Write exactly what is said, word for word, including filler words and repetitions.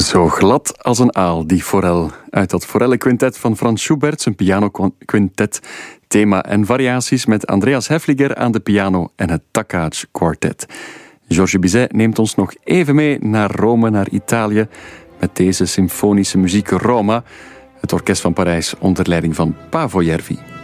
Zo glad als een aal, die forel. Uit dat forellenquintet van Franz Schubert, zijn pianoquintet, thema en variaties met Andreas Häfliger aan de piano en het Takács Quartet. Georges Bizet neemt ons nog even mee naar Rome, naar Italië, met deze symfonische muziek Roma, het orkest van Parijs onder leiding van Paavo Järvi.